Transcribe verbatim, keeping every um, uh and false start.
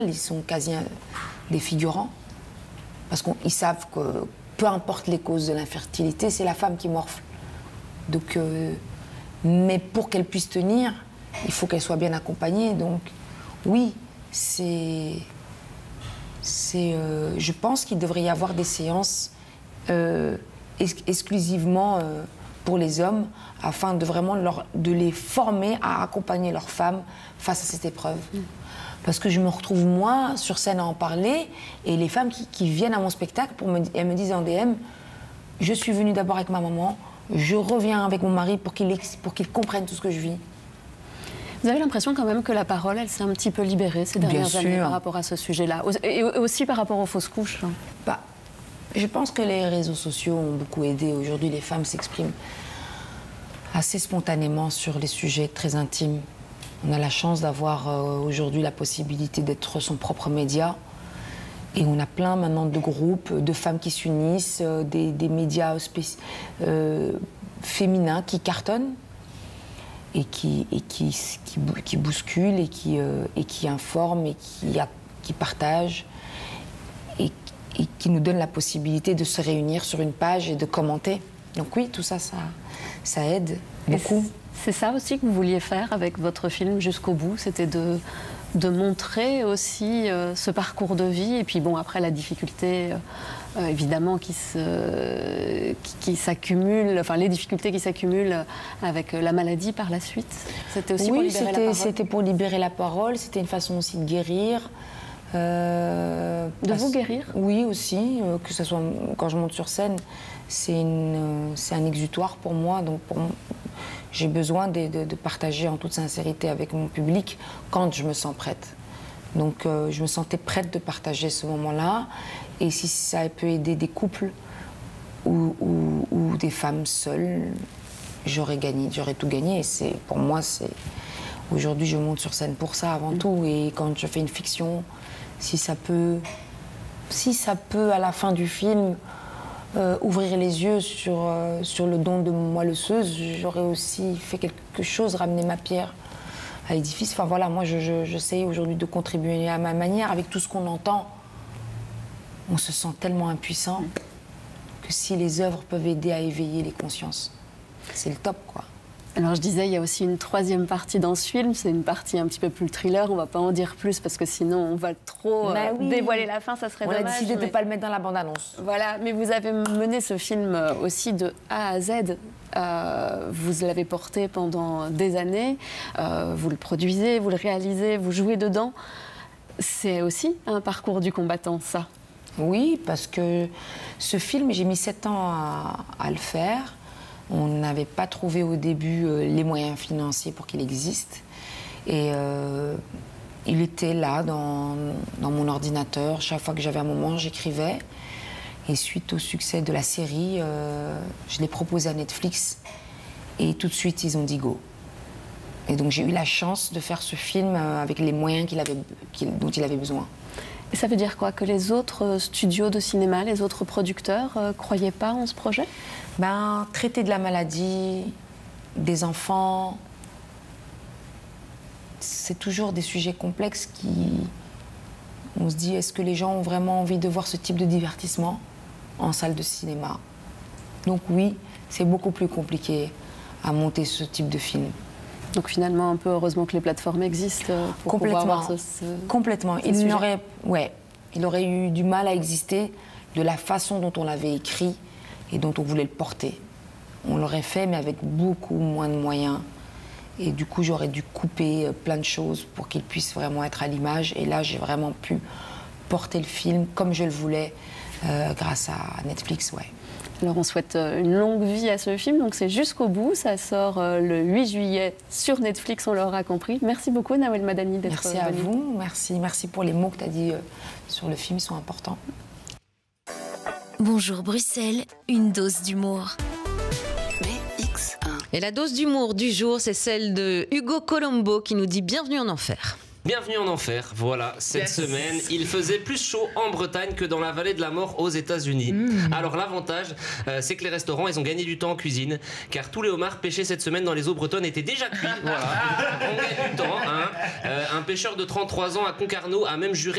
Ils sont quasi des figurants. Parce qu'ils savent que peu importe les causes de l'infertilité, c'est la femme qui morfle. Donc, euh, mais pour qu'elle puisse tenir, il faut qu'elle soit bien accompagnée. Donc, oui, c'est... c'est euh, je pense qu'il devrait y avoir des séances euh, ex exclusivement euh, pour les hommes, afin de vraiment leur, de les former à accompagner leurs femmes face à cette épreuve. Mmh. Parce que je me retrouve, moi, sur scène à en parler, et les femmes qui, qui viennent à mon spectacle, pour me, elles me disent en D M, je suis venue d'abord avec ma maman, je reviens avec mon mari pour qu'il pour qu'il comprenne tout ce que je vis. Vous avez l'impression quand même que la parole, elle s'est un petit peu libérée ces dernières années par rapport à ce sujet-là, et aussi par rapport aux fausses couches? Bah, je pense que les réseaux sociaux ont beaucoup aidé. Aujourd'hui, les femmes s'expriment assez spontanément sur les sujets très intimes. On a la chance d'avoir euh, aujourd'hui la possibilité d'être son propre média. Et on a plein maintenant de groupes, de femmes qui s'unissent, euh, des, des médias euh, féminins qui cartonnent et qui, et qui, qui, qui bousculent et qui, euh, et qui informent et qui, qui partagent et, et qui nous donnent la possibilité de se réunir sur une page et de commenter. Donc oui, tout ça, ça, ça aide beaucoup. C'est ça aussi que vous vouliez faire avec votre film Jusqu'au bout, c'était de, de montrer aussi euh, ce parcours de vie, et puis bon, après la difficulté, euh, évidemment, qui se, qui, qui s'accumule, enfin les difficultés qui s'accumulent avec la maladie par la suite. C'était aussi oui, pour libérer la parole. C'était pour libérer la parole, c'était une façon aussi de guérir. Euh, de parce, vous guérir? Oui, aussi, euh, que ce soit quand je monte sur scène, c'est euh, un exutoire pour moi, donc pour moi, j'ai besoin de, de, de partager en toute sincérité avec mon public quand je me sens prête. Donc euh, je me sentais prête de partager ce moment-là. Et si ça peut aider des couples ou, ou, ou des femmes seules, j'aurais gagné, j'aurais tout gagné. Et pour moi, c'est aujourd'hui, je monte sur scène pour ça avant mmh. tout. Et quand je fais une fiction, si ça peut, si ça peut à la fin du film, Euh, ouvrir les yeux sur, euh, sur le don de moelleuse, j'aurais aussi fait quelque chose, ramener ma pierre à l'édifice. Enfin voilà, moi j'essaie aujourd'hui de contribuer à ma manière. Avec tout ce qu'on entend, on se sent tellement impuissant que si les œuvres peuvent aider à éveiller les consciences, c'est le top, quoi. Alors je disais, il y a aussi une troisième partie dans ce film, c'est une partie un petit peu plus thriller, on va pas en dire plus parce que sinon on va trop bah euh, oui. dévoiler la fin, ça serait on dommage. On a décidé mais... de ne pas le mettre dans la bande-annonce. Voilà, mais vous avez mené ce film aussi de A à Z, euh, vous l'avez porté pendant des années, euh, vous le produisez, vous le réalisez, vous jouez dedans. C'est aussi un parcours du combattant, ça? Oui, parce que ce film, j'ai mis sept ans à, à le faire. On n'avait pas trouvé au début euh, les moyens financiers pour qu'il existe. Et euh, il était là, dans, dans mon ordinateur. Chaque fois que j'avais un moment, j'écrivais. Et suite au succès de la série, euh, je l'ai proposé à Netflix. Et tout de suite, ils ont dit go. Et donc j'ai eu la chance de faire ce film avec les moyens qu'il avait, qu'il, dont il avait besoin. Et ça veut dire quoi? Que les autres studios de cinéma, les autres producteurs ne euh, croyaient pas en ce projet? Ben, traiter de la maladie, des enfants, c'est toujours des sujets complexes qui... On se dit, est-ce que les gens ont vraiment envie de voir ce type de divertissement en salle de cinéma? Donc oui, c'est beaucoup plus compliqué à monter ce type de film. Donc finalement, un peu heureusement que les plateformes existent pour pouvoir voir ce, ce Complètement. Ce il, aurait, ouais, il aurait eu du mal à exister de la façon dont on l'avait écrit et dont on voulait le porter. On l'aurait fait, mais avec beaucoup moins de moyens. Et du coup, j'aurais dû couper plein de choses pour qu'il puisse vraiment être à l'image. Et là, j'ai vraiment pu porter le film comme je le voulais euh, grâce à Netflix, ouais. Alors on souhaite une longue vie à ce film, donc c'est Jusqu'au bout, ça sort le huit juillet sur Netflix, on l'aura compris. Merci beaucoup Nawel Madani d'être venue. Merci à vous, merci, merci pour les mots que tu as dit sur le film, ils sont importants. Bonjour Bruxelles, une dose d'humour. B X un. Et la dose d'humour du jour, c'est celle de Hugo Colombo qui nous dit bienvenue en enfer. Bienvenue en enfer, voilà, cette yes. semaine, il faisait plus chaud en Bretagne que dans la vallée de la mort aux États-Unis. Mmh. Alors l'avantage, euh, c'est que les restaurants, ils ont gagné du temps en cuisine, car tous les homards pêchés cette semaine dans les eaux bretonnes étaient déjà cuits. Voilà, on gagne du temps. Hein. Euh, un pêcheur de trente-trois ans à Concarneau a même juré